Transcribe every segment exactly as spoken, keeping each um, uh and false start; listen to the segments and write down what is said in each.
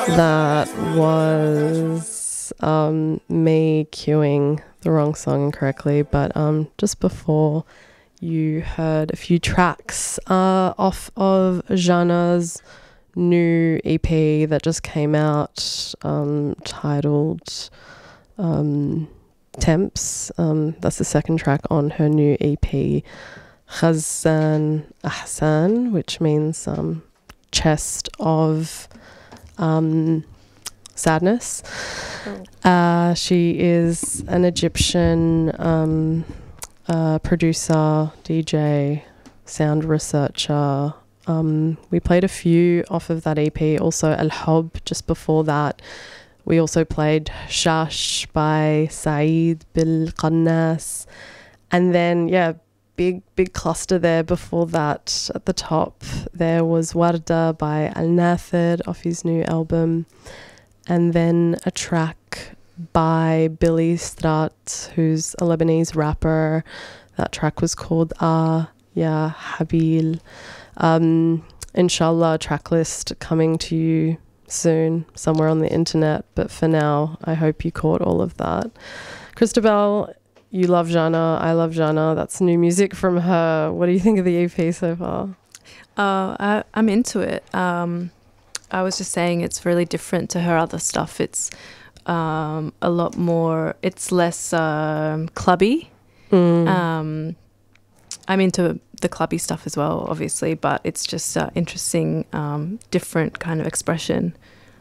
That was um, me cueing the wrong song incorrectly, but um, just before you heard a few tracks uh, off of Jana's new E P that just came out, um, titled um, Temps. Um, that's the second track on her new E P, Khazan Ahsan, which means um, chest of um, sadness. Oh. Uh, she is an Egyptian um, uh, producer, D J, sound researcher. Um, we played a few off of that E P. Also Al Hub just before that. We also played Shash by Saeed Bil Qannas. And then, yeah, big, big cluster there before that. At the top, there was Warda by Al Nathir off his new album. And then a track by Billy Strat, who's a Lebanese rapper. That track was called Ah Ya Habil. Um, inshallah, track list coming to you soon somewhere on the internet, but for now I hope you caught all of that. Christabel, you love Jana, I love Jana. That's new music from her. What do you think of the E P so far? Uh, I, I'm into it. Um, I was just saying it's really different to her other stuff. It's um, a lot more, it's less um, clubby. Mm. Um, I'm into the clubby stuff as well, obviously, but it's just uh, interesting, um, different kind of expression.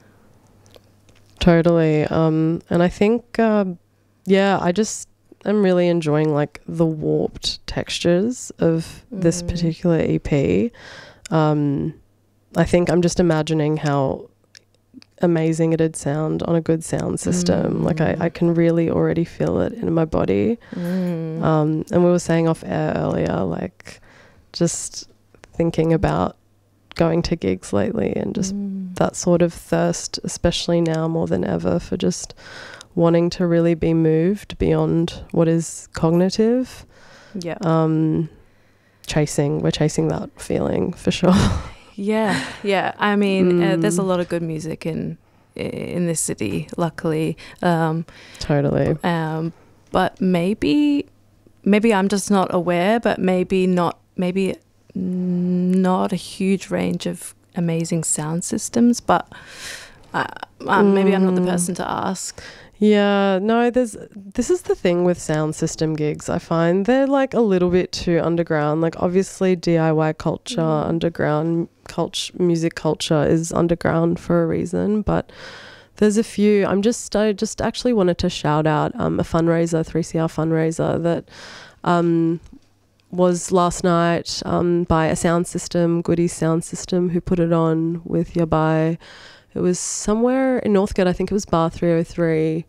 Totally. Um, and I think, uh, yeah, I just am really enjoying like the warped textures of mm. this particular E P. Um, I think I'm just imagining how amazing it'd sound on a good sound system. Mm. Like I, I can really already feel it in my body. Mm. Um, and we were saying off air earlier, like just thinking about going to gigs lately and just mm. that sort of thirst, especially now more than ever, for just wanting to really be moved beyond what is cognitive. Yeah. Um, chasing, we're chasing that feeling for sure. Yeah, yeah. I mean, mm. uh, there's a lot of good music in in this city, luckily. Um, totally. Um, but maybe, maybe I'm just not aware. But maybe not. Maybe not a huge range of amazing sound systems. But uh, um, maybe mm. I'm not the person to ask. Yeah, no, there's, this is the thing with sound system gigs. I find they're like a little bit too underground. Like obviously D I Y culture, mm. underground culture, music culture is underground for a reason, but there's a few. I'm just, I just actually wanted to shout out um, a fundraiser, three C R fundraiser that um, was last night um, by a sound system, Goody Sound System, who put it on with Yabai. It was somewhere in Northgate. I think it was Bar three oh three.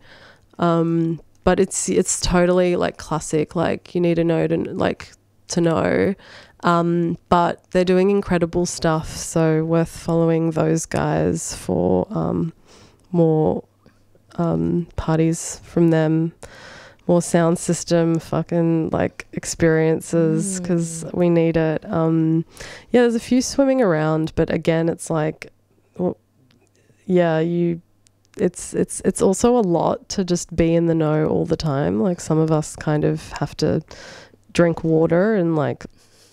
Um, but it's it's totally like classic. Like you need to know to like to know. Um, but they're doing incredible stuff. So worth following those guys for um, more um, parties from them, more sound system fucking like experiences, because mm. we need it. Um, yeah, there's a few swimming around, but again, it's like. Well, yeah, you it's it's it's also a lot to just be in the know all the time. Like some of us kind of have to drink water and like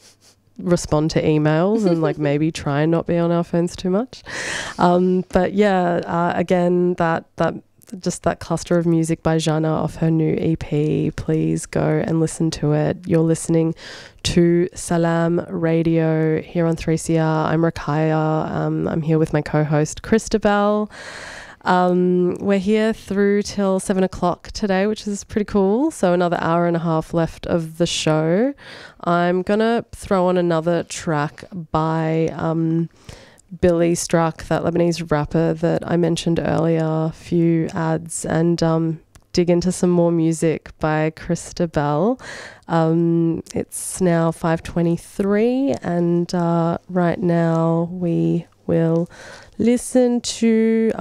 respond to emails and like maybe try and not be on our phones too much. Um, but yeah, uh, again, that that just that cluster of music by Jana off her new E P, please go and listen to it. You're listening to Salam Radio here on three C R. I'm Rakaya. Um, I'm here with my co-host Christabel. Um, we're here through till seven o'clock today, which is pretty cool. So another hour and a half left of the show. I'm gonna throw on another track by um, Billy Struck, that Lebanese rapper that I mentioned earlier, a few ads, and um, dig into some more music by Christabel. Um, it's now five twenty-three, and uh, right now we will listen to